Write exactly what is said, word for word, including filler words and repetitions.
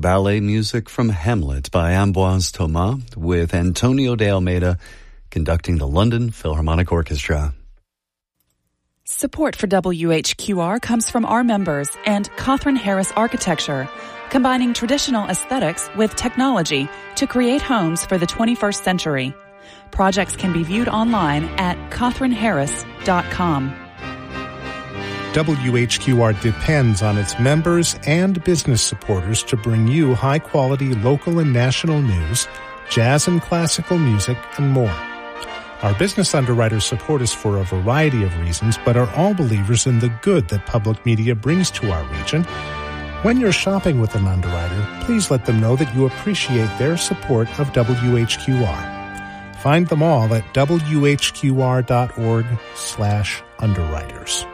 ballet music from Hamlet by Ambroise Thomas, with Antonio de Almeida conducting the London Philharmonic Orchestra. Support for W H Q R comes from our members and Cawthron Harris Architecture, combining traditional aesthetics with technology to create homes for the twenty-first century. Projects can be viewed online at cawthron harris dot com. W H Q R depends on its members and business supporters to bring you high-quality local and national news, jazz and classical music, and more. Our business underwriters support us for a variety of reasons, but are all believers in the good that public media brings to our region. When you're shopping with an underwriter, please let them know that you appreciate their support of W H Q R. Find them all at w h q r dot org slash underwriters.